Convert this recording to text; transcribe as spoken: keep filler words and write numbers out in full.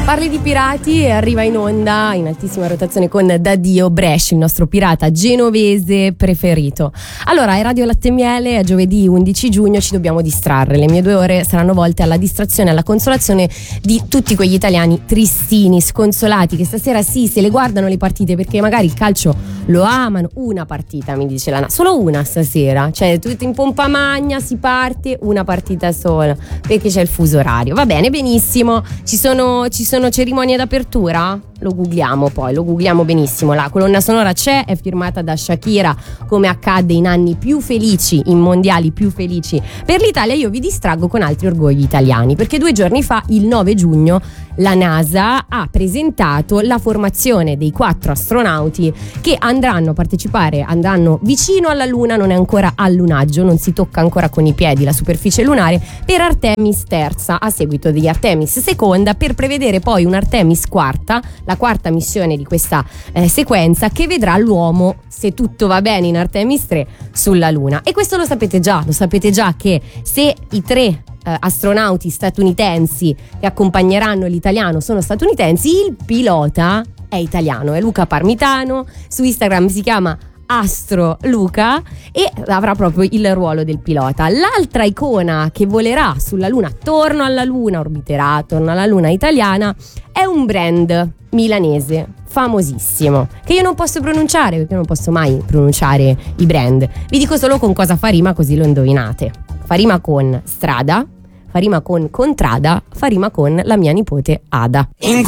Parli di pirati e arriva in onda in altissima rotazione con Daddio Bresci, il nostro pirata genovese preferito. Allora, è Radio Latte e Miele, è giovedì undici giugno, ci dobbiamo distrarre. Le mie due ore saranno volte alla distrazione e alla consolazione di tutti quegli italiani tristini, sconsolati, che stasera sì, se le guardano le partite perché magari il calcio lo amano. Una partita, mi dice Lana, solo una stasera, cioè tutti in pompa magna, si parte, una partita sola, perché c'è il fuso orario. Va bene, benissimo, ci sono, ci sono cerimonie d'apertura? Lo googliamo poi, lo googliamo benissimo. La colonna sonora c'è, è firmata da Shakira, come accadde in anni più felici, in mondiali più felici per l'Italia. Io vi distraggo con altri orgogli italiani, perché due giorni fa, il nove giugno, la NASA ha presentato la formazione dei quattro astronauti che andranno a partecipare, andranno vicino alla Luna, non è ancora allunaggio, non si tocca ancora con i piedi la superficie lunare, per Artemis terza, a seguito di Artemis seconda, per prevedere poi un Artemis quarta, la quarta missione di questa eh, sequenza, che vedrà l'uomo, se tutto va bene in Artemis tre, sulla Luna. E questo lo sapete già, lo sapete già che se i tre eh, astronauti statunitensi che accompagneranno l'italiano sono statunitensi, il pilota è italiano, è Luca Parmitano, su Instagram si chiama Astro Luca e avrà proprio il ruolo del pilota. L'altra icona che volerà sulla Luna, attorno alla Luna, orbiterà attorno alla Luna italiana, è un brand milanese famosissimo che io non posso pronunciare, perché non posso mai pronunciare i brand. Vi dico solo con cosa fa rima, così lo indovinate. Fa rima con strada, fa rima con contrada, fa rima con la mia nipote Ada.